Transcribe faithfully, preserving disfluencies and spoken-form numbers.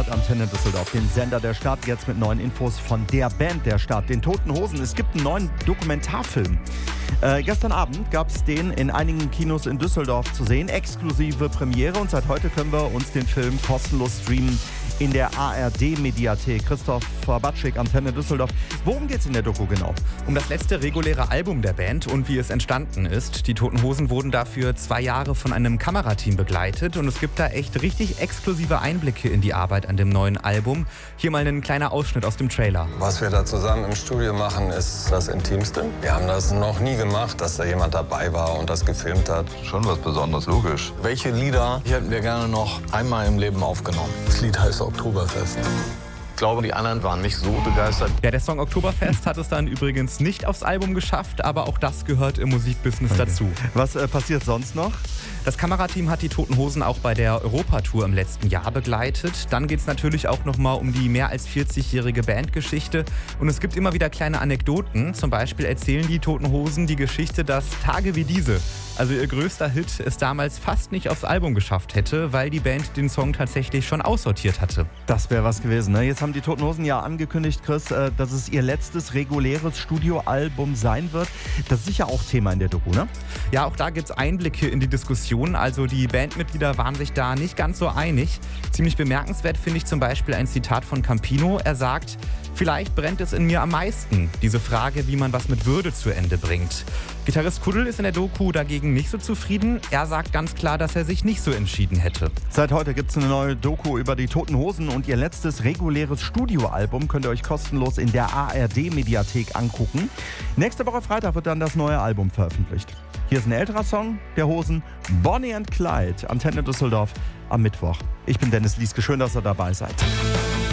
hört Antenne Düsseldorf, den Sender der Stadt, jetzt mit neuen Infos von der Band der Stadt, den Toten Hosen. Es gibt einen neuen Dokumentarfilm. Äh, gestern Abend gab es den in einigen Kinos in Düsseldorf zu sehen, exklusive Premiere, und seit heute können wir uns den Film kostenlos streamen in der A R D-Mediathek. Christoph Batschik, Antenne Düsseldorf. Worum geht's in der Doku genau? Um das letzte reguläre Album der Band und wie es entstanden ist. Die Toten Hosen wurden dafür zwei Jahre von einem Kamerateam begleitet und es gibt da echt richtig exklusive Einblicke in die Arbeit an dem neuen Album. Hier mal ein kleiner Ausschnitt aus dem Trailer. Was wir da zusammen im Studio machen, ist das Intimste. Wir haben das noch nie gemacht, dass da jemand dabei war und das gefilmt hat. Schon was Besonderes, logisch. Welche Lieder hätten wir gerne noch einmal im Leben aufgenommen? Das Lied heißt Oktoberfest. Ich glaube, die anderen waren nicht so begeistert. Ja, der Song Oktoberfest hat es dann übrigens nicht aufs Album geschafft, aber auch das gehört im Musikbusiness okay. dazu. Was äh, passiert sonst noch? Das Kamerateam hat die Toten Hosen auch bei der Europatour im letzten Jahr begleitet. Dann geht es natürlich auch nochmal um die mehr als vierzigjährige Bandgeschichte. Und es gibt immer wieder kleine Anekdoten. Zum Beispiel erzählen die Toten Hosen die Geschichte, dass Tage wie diese, also ihr größter Hit, es damals fast nicht aufs Album geschafft hätte, weil die Band den Song tatsächlich schon aussortiert hatte. Das wäre was gewesen, ne? Jetzt haben die Toten Hosen ja angekündigt, Chris, dass es ihr letztes reguläres Studioalbum sein wird. Das ist sicher auch Thema in der Doku, ne? Ja, auch da gibt es Einblicke in die Diskussion. Also die Bandmitglieder waren sich da nicht ganz so einig. Ziemlich bemerkenswert finde ich zum Beispiel ein Zitat von Campino. Er sagt: Vielleicht brennt es in mir am meisten. Diese Frage, wie man was mit Würde zu Ende bringt. Gitarrist Kuddel ist in der Doku dagegen nicht so zufrieden. Er sagt ganz klar, dass er sich nicht so entschieden hätte. Seit heute gibt es eine neue Doku über die Toten Hosen und ihr letztes reguläres Studioalbum könnt ihr euch kostenlos in der A R D-Mediathek angucken. Nächste Woche Freitag wird dann das neue Album veröffentlicht. Hier ist ein älterer Song der Hosen, Bonnie and Clyde, Antenne Düsseldorf am Mittwoch. Ich bin Dennis Lieske, schön, dass ihr dabei seid.